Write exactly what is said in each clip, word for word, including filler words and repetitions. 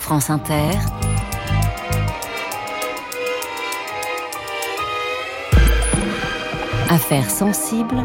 France Inter, Affaires sensibles,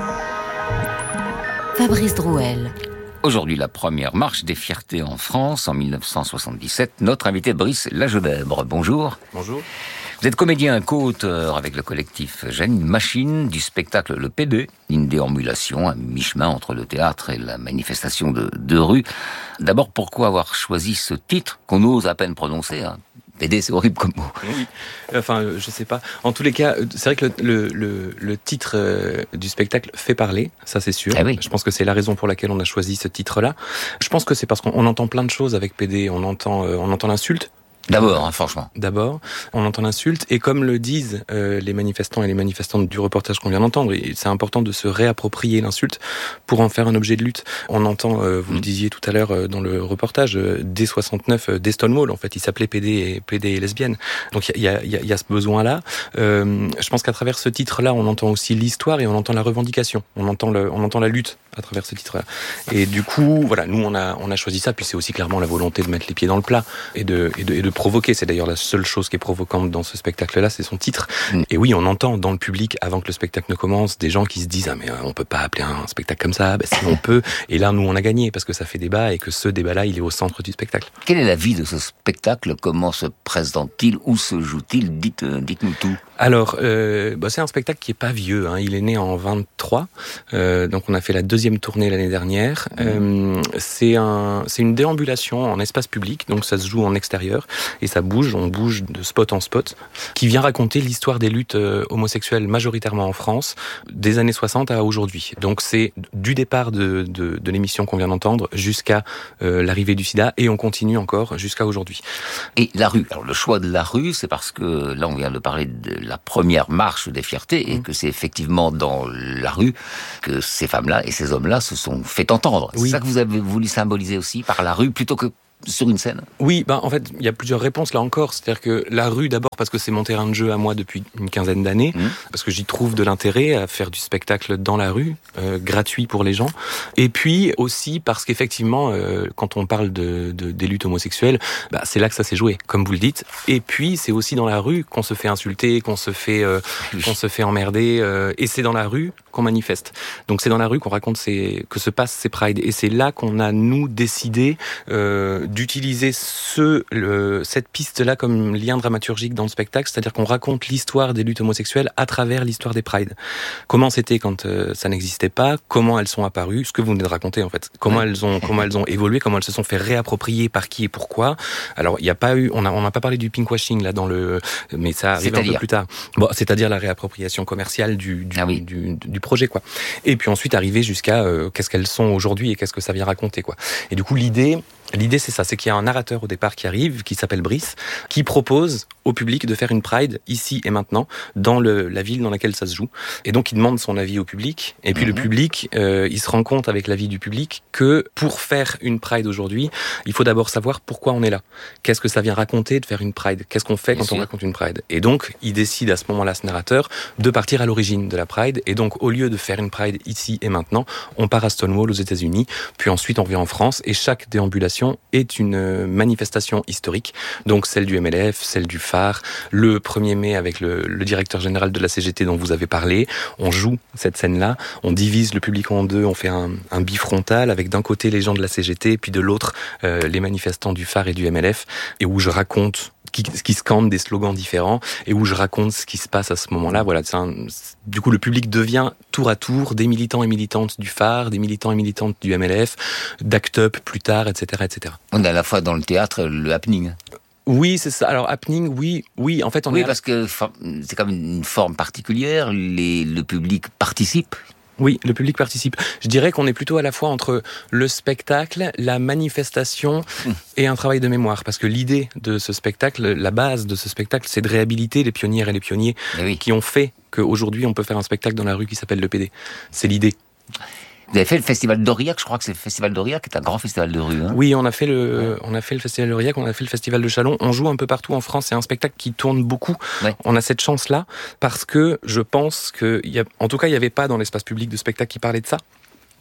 Fabrice Drouel. Aujourd'hui, la première marche des fiertés en France, en dix-neuf cent soixante-dix-sept. Notre invité Brice Lagedaebre. Bonjour. Bonjour. Vous êtes comédien, co-auteur avec le collectif Janine Machine du spectacle Le P D, une déambulation à mi-chemin entre le théâtre et la manifestation de, de rue. D'abord, pourquoi avoir choisi ce titre qu'on ose à peine prononcer, hein? P D, c'est horrible comme mot. Oui, enfin, euh, je sais pas. En tous les cas, c'est vrai que le, le, le, le titre euh, du spectacle fait parler, ça c'est sûr. Ah oui. Je pense que c'est la raison pour laquelle on a choisi ce titre-là. Je pense que c'est parce qu'on on entend plein de choses avec P D. On entend, euh, on entend l'insulte. D'abord, hein, franchement. D'abord, on entend l'insulte, et comme le disent euh, les manifestants et les manifestantes du reportage qu'on vient d'entendre, c'est important de se réapproprier l'insulte pour en faire un objet de lutte. On entend, euh, vous mmh. le disiez tout à l'heure euh, dans le reportage, euh, dès soixante-neuf, euh, dès Stonewall, en fait, il s'appelait P D et, P D et lesbienne. Donc il y a, y, a, y a ce besoin-là. Euh, je pense qu'à travers ce titre-là, on entend aussi l'histoire et on entend la revendication. On entend, le, on entend la lutte à travers ce titre-là. Et du coup, voilà, nous on a, on a choisi ça, puis c'est aussi clairement la volonté de mettre les pieds dans le plat et de, et de, et de provoquer. C'est d'ailleurs la seule chose qui est provocante dans ce spectacle-là, c'est son titre. Mmh. Et oui, on entend dans le public, avant que le spectacle ne commence, des gens qui se disent « Ah mais euh, on peut pas appeler un spectacle comme ça, ben, si on peut ». Et là, nous, on a gagné, parce que ça fait débat, et que ce débat-là, il est au centre du spectacle. Quelle est la vie de ce spectacle? Comment se présente-t-il? Où se joue-t-il? Dites, euh, dites-nous tout. Alors, euh, bah, c'est un spectacle qui est pas vieux, hein. Il est né en vingt-trois, euh, donc on a fait la deuxième tournée l'année dernière. Mmh. Euh, c'est, un, c'est une déambulation en espace public, donc ça se joue en extérieur, et ça bouge, on bouge de spot en spot, qui vient raconter l'histoire des luttes euh, homosexuelles majoritairement en France, des années soixante à aujourd'hui. Donc c'est du départ de, de, de l'émission qu'on vient d'entendre jusqu'à euh, l'arrivée du sida, et on continue encore jusqu'à aujourd'hui. Et la rue, alors le choix de la rue, c'est parce que là on vient de parler de la première marche des fiertés, et mmh. que c'est effectivement dans la rue que ces femmes-là et ces hommes-là se sont fait entendre. Oui. C'est ça que vous avez voulu symboliser aussi, par la rue, plutôt que sur une scène? Oui, ben en fait, il y a plusieurs réponses là encore. C'est-à-dire que la rue, d'abord, parce que c'est mon terrain de jeu à moi depuis une quinzaine d'années, mmh. parce que j'y trouve de l'intérêt à faire du spectacle dans la rue, euh, gratuit pour les gens. Et puis aussi parce qu'effectivement, euh, quand on parle de, de, des luttes homosexuelles, bah, c'est là que ça s'est joué, comme vous le dites. Et puis, c'est aussi dans la rue qu'on se fait insulter, qu'on se fait, euh, qu'on se fait emmerder. Euh, et c'est dans la rue qu'on manifeste. Donc c'est dans la rue qu'on raconte ces, que se passent ces prides. Et c'est là qu'on a, nous, décidé euh, d'utiliser ce, le, cette piste-là comme lien dramaturgique dans le spectacle, c'est-à-dire qu'on raconte l'histoire des luttes homosexuelles à travers l'histoire des prides. Comment c'était quand euh, ça n'existait pas, comment elles sont apparues, ce que vous venez de raconter en fait, comment ouais. elles ont, comment elles ont évolué, comment elles se sont fait réapproprier, par qui et pourquoi. Alors il y a pas eu, on a, on n'a pas parlé du pinkwashing là dans le, mais ça arrive un peu plus tard. Bon, c'est-à-dire la réappropriation commerciale du, du, ah oui. du, du, du projet quoi. Et puis ensuite arriver jusqu'à euh, qu'est-ce qu'elles sont aujourd'hui et qu'est-ce que ça vient raconter quoi. Et du coup l'idée L'idée, c'est ça, c'est qu'il y a un narrateur au départ qui arrive, qui s'appelle Brice, qui propose au public de faire une pride ici et maintenant, dans le, la ville dans laquelle ça se joue. Et donc, il demande son avis au public. Et puis, mmh. le public, euh, il se rend compte avec l'avis du public que pour faire une pride aujourd'hui, il faut d'abord savoir pourquoi on est là. Qu'est-ce que ça vient raconter de faire une pride? Qu'est-ce qu'on fait Bien quand sûr. on raconte une pride? Et donc, il décide à ce moment-là, ce narrateur, de partir à l'origine de la pride. Et donc, au lieu de faire une pride ici et maintenant, on part à Stonewall aux États-Unis. Puis ensuite, on revient en France. Et chaque déambulation est une manifestation historique, donc celle du M L F, celle du phare, le premier mai avec le, le directeur général de la C G T dont vous avez parlé, on joue cette scène-là, on divise le public en deux, on fait un, un bifrontal avec d'un côté les gens de la C G T, puis de l'autre euh, les manifestants du phare et du M L F, et où je raconte qui, qui scandent des slogans différents et où je raconte ce qui se passe à ce moment-là. Voilà, c'est un, c'est, du coup, le public devient tour à tour des militants et militantes du phare, des militants et militantes du M L F, d'Act Up plus tard, et cetera, et cetera. On est à la fois dans le théâtre, le happening. Oui, c'est ça. Alors, happening, oui, oui. En fait, on oui, est... parce que c'est comme une forme particulière. Les, le public participe. Oui, le public participe. Je dirais qu'on est plutôt à la fois entre le spectacle, la manifestation mmh. et un travail de mémoire. Parce que l'idée de ce spectacle, la base de ce spectacle, c'est de réhabiliter les pionnières et les pionniers oui. qui ont fait qu'aujourd'hui, on peut faire un spectacle dans la rue qui s'appelle le P D. C'est l'idée. Vous avez fait le festival d'Aurillac, je crois que c'est le festival d'Aurillac, qui est un grand festival de rue. Hein. Oui, on a fait le, ouais. on a fait le festival d'Aurillac, on a fait le festival de Châlons. On joue un peu partout en France. C'est un spectacle qui tourne beaucoup. Ouais. On a cette chance-là parce que je pense que, y a, en tout cas, il n'y avait pas dans l'espace public de spectacle qui parlait de ça.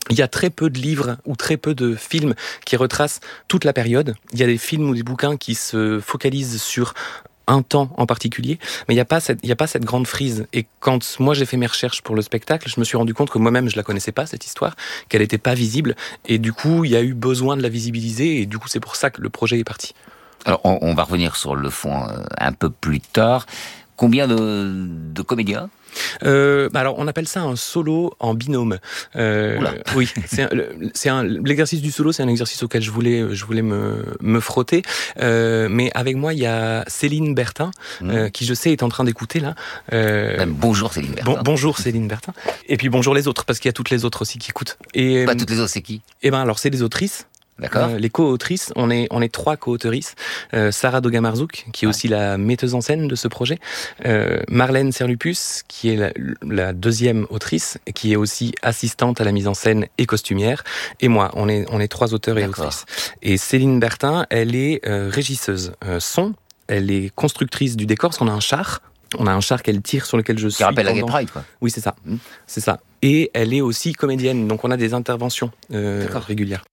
Il y a très peu de livres ou très peu de films qui retracent toute la période. Il y a des films ou des bouquins qui se focalisent sur un temps en particulier, mais il n'y a pas cette, il y a pas cette grande frise. Et quand moi j'ai fait mes recherches pour le spectacle, je me suis rendu compte que moi-même je la connaissais pas, cette histoire, qu'elle n'était pas visible, et du coup il y a eu besoin de la visibiliser, et du coup c'est pour ça que le projet est parti. Alors on, on va revenir sur le fond euh, un peu plus tard. Combien de, de comédiens ? Euh, alors on appelle ça un solo en binôme. Euh, oui, c'est, un, c'est un, l'exercice du solo, c'est un exercice auquel je voulais, je voulais me, me frotter. Euh, mais avec moi, il y a Céline Bertin, mmh. euh, qui je sais est en train d'écouter là. Euh, bonjour Céline Bertin. Bon, bonjour Céline Bertin. Et puis bonjour les autres, parce qu'il y a toutes les autres aussi qui écoutent. Et bah, toutes les autres, c'est qui ? Eh ben alors c'est les autrices. D'accord. Euh, les co-autrices, on est on est trois co-autrices. Euh, Sarah Doga-Marzouk, qui est aussi la metteuse en scène de ce projet. Euh, Marlène Serlupus, qui est la, la deuxième autrice, qui est aussi assistante à la mise en scène et costumière. Et moi, on est on est trois auteurs et D'accord. autrices. Et Céline Bertin, elle est euh, régisseuse euh, son. Elle est constructrice du décor, parce qu'on a un char. On a un char qu'elle tire sur lequel je suis. Qui rappelle pendant... la Gay Pride, quoi. Oui, c'est ça. Mmh. C'est ça. Et elle est aussi comédienne, donc on a des interventions euh, régulières.